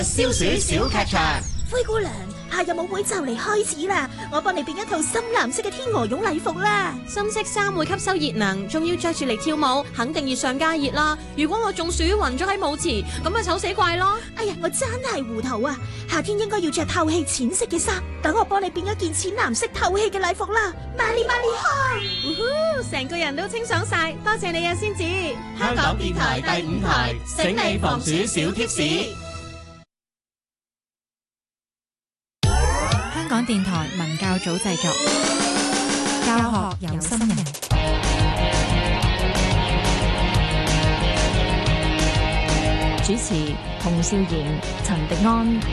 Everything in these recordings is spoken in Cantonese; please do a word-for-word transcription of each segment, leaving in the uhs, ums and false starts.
消暑小劇場。 灰姑娘，夏日舞會就嚟開始啦，我幫你變一套深藍色嘅天鵝絨禮服啦。 深色衫會吸收熱能，仲要着住嚟跳舞，肯定熱上加熱啦。如果我中暑暈咗喺舞池，咁咪醜死怪咯。 哎呀，我真係糊塗啊！夏天應該要着透氣淺色嘅衫，等我幫你變一件淺藍色透氣嘅禮服啦。麻利麻利開， 成個人都清爽晒，多謝你啊，仙子。 香港電台第五台，醒你防暑小貼士。 香港電台文教組製作，教學有心人。主持：洪少賢、陳迪安。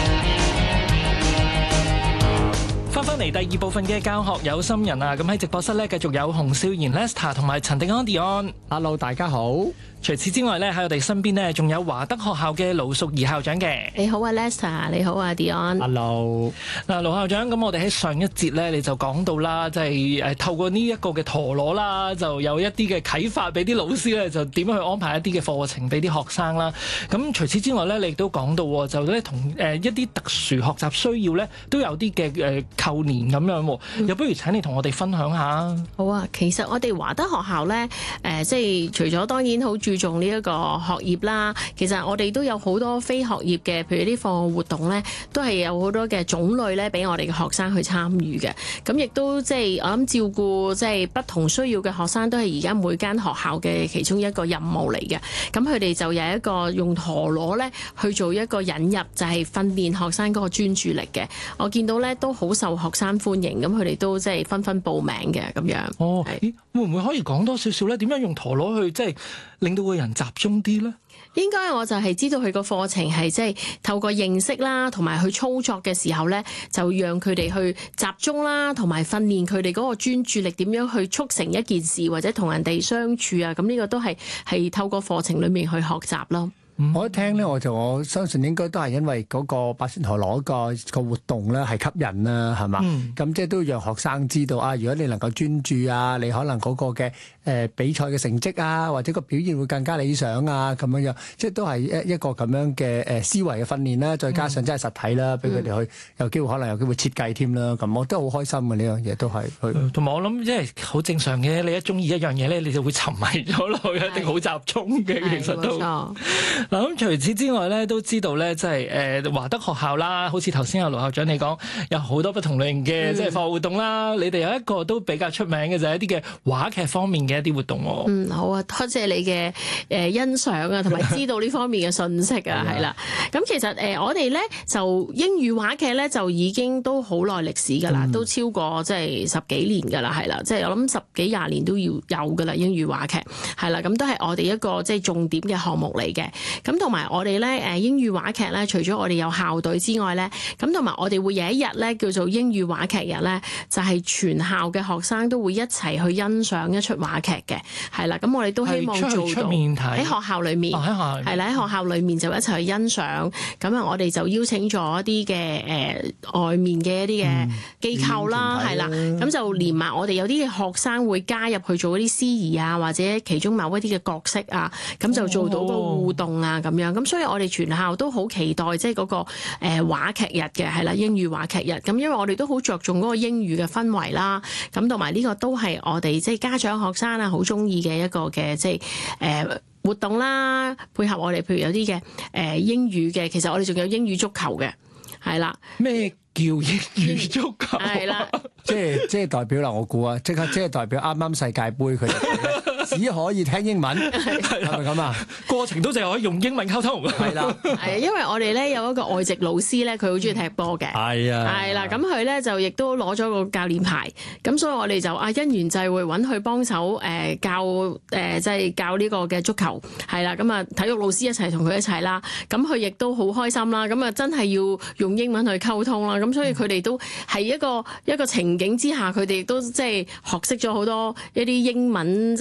翻返嚟第二部分嘅教學有心人啊！咁喺直播室咧，繼續有洪少賢 Lester 同埋陳迪安 Dion。 Hello， 大家好。 除此之外咧，喺我哋身邊呢，仲有華德學校嘅盧淑儀校長嘅。 你好啊 Lester， 你好啊 Dion。 Hello。 嗱，盧校長，咁我哋喺上一節咧，你就講到啦，即係誒透過呢一個嘅陀螺啦，就有一啲嘅啟發俾啲老師咧，就點樣去安排一啲嘅課程俾啲學生啦。咁除此之外咧，你亦都講到就咧同誒一啲特殊學習需要咧，都有啲嘅誒扣連咁樣。嗯、又不如請你同我哋分享下。 好啊，其實我哋華德學校咧，誒、呃、即係除咗當然好注重呢一個學業啦，其實我哋都有好多非學業嘅，譬如啲課外活動咧，都係有好多嘅種類咧，俾我哋嘅學生去參與嘅。咁亦都即係我諗照顧即係不同需要嘅學生，都係而家每間學校嘅其中一個任務嚟嘅。咁佢哋就有一個用陀螺咧去做一個引入，就係訓練學生嗰個專注力嘅。我見到咧都好受學生歡迎，咁佢哋都即係紛紛報名嘅咁樣。 哦，咦，會唔會可以講多少少咧？點樣用陀螺去即係令到個人集中啲咧？ 應該我就係知道佢個課程係即係透過認識啦，同埋去操作嘅時候咧，就讓佢哋去集中啦，同埋訓練佢哋嗰個專注力點樣去促成一件事，或者同人哋相處啊。咁呢個都係係透過課程裡面去學習咯。 嗯、我一聽咧，我就我相信應該都係因為嗰個八仙陀螺個個活動咧係吸引啦，係嘛？咁、嗯、即係都讓學生知道啊，如果你能夠專注啊，你可能嗰個嘅誒、呃、比賽嘅成績啊，或者個表現會更加理想啊，咁樣樣，即係都係一一個咁樣嘅誒思維嘅訓練啦。再加上真係實體啦，俾佢哋去有機會可能有機會設計添啦。咁我都好開心嘅呢樣嘢，都係去。同埋我諗，即係好正常嘅。你一中意一樣嘢咧，你就會沉迷咗落去，一定好集中嘅。其實都。嗱，咁除此之外咧，都知道咧，即係誒華德學校啦，好似頭先阿盧校長你講，有好多不同類型嘅即係課外活動啦。嗯、你哋有一個都比較出名嘅就係一啲嘅話劇方面嘅一啲活動喎。 嗯，好啊，多謝你嘅誒、呃、欣賞啊，同埋知道呢方面嘅信息啊，係啦。咁其實誒、呃、我哋咧就英語話劇咧就已經都好耐歷史㗎啦，嗯、都超過即係十幾年㗎啦，係啦，即係我諗十幾廿年都要有㗎啦，英語話劇係啦，咁都係我哋一個即係重點嘅項目嚟嘅。咁同埋我哋咧，誒英語話劇咧，除咗我哋有校隊之外咧，咁同埋我哋會有一日咧叫做英語話劇日咧，就係、是、全校嘅學生都會一齊去欣賞一出話劇嘅，係啦。咁我哋都希望做到喺學校裏面，係啦，喺學校裏面就一齊去欣賞。咁啊，我哋就邀請咗一啲嘅誒外面嘅一啲嘅機構啦，係啦、嗯，咁就連埋我哋有啲嘅學生會加入去做一啲司儀啊，或者其中某一啲嘅角色啊，咁就做到個互動啊咁、哦、樣。咁所以我哋全校都好期待即係嗰個誒話劇日嘅，係啦，英語話劇日。咁因為我哋都好着重嗰個英語嘅氛圍啦，咁同埋呢個都係我哋即係家長學生啊好中意嘅一個嘅即係誒活動啦，配合我哋譬如有啲嘅誒英語嘅，其實我哋仲有英語足球嘅，係啦。 咩叫英語足球？ 係啦， 即係即係代表啦，我估啊，即刻即係代表啱啱世界盃佢哋。只可以聽英文，係咪咁啊？ 過程都淨係可以用英文溝通，係啦。 係因為我哋咧有一個外籍老師咧，佢好中意踢波嘅，係啊，係啦。咁佢咧就亦都攞咗個教練牌，咁所以我哋就啊因緣際會揾佢幫手誒教誒即係教呢個嘅足球，係啦。咁啊體育老師一齊同佢一齊啦，咁佢亦都好開心啦。咁啊真係要用英文去溝通啦。咁所以佢哋都係一個一個情景之下，佢哋亦都即係學識咗好多一啲英文，即係關於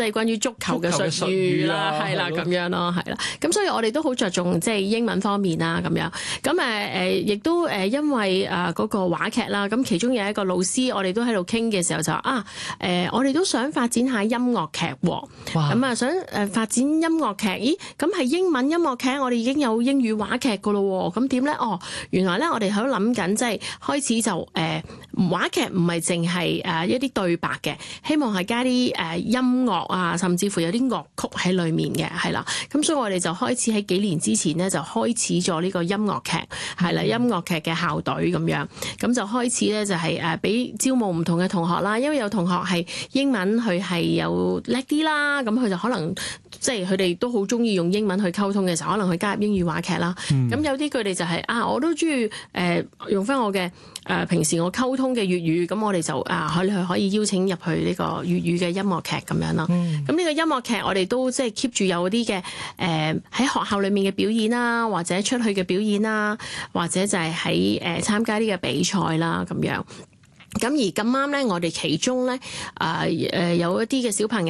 足球嘅術語啦，係啦咁樣咯，係啦。咁所以我哋都好着重即係英文方面啦，咁樣。咁誒誒，亦都誒因為誒嗰個話劇啦，咁其中有一個老師，我哋都喺度傾嘅時候就話啊誒，我哋都想發展下音樂劇喎。咁啊想誒發展音樂劇，咦？咁係英文音樂劇，我哋已經有英語話劇噶咯喎。咁點咧？哦，原來咧我哋喺度諗緊，即係開始就誒、呃、話劇唔係淨係誒一啲對白嘅，希望係加啲誒音樂啊，甚至乎有啲樂曲喺裡面嘅，係啦。咁所以我哋就開始喺幾年之前咧就開始咗呢個音樂劇，係啦，音樂劇嘅校隊咁樣，咁就開始咧就係誒俾招募唔同嘅同學啦，因為有同學係英文佢係有叻啲啦，咁佢就可能即係佢哋都好中意用英文去溝通嘅時候，可能去加入英語話劇啦。咁、嗯、有啲佢哋就係、是、啊，我都中意誒用翻我嘅誒、呃、平時我溝通嘅粵語，咁我哋就啊可以可以邀請入去呢個粵語嘅音樂劇咁樣啦。咁呢、嗯、個音樂劇我哋都即係 keep 住有啲嘅誒喺學校裏面嘅表演啦，或者出去嘅表演啦，或者就係喺誒參加呢個比賽啦咁樣。咁而咁啱咧，我哋其中咧啊誒有一啲嘅小朋友。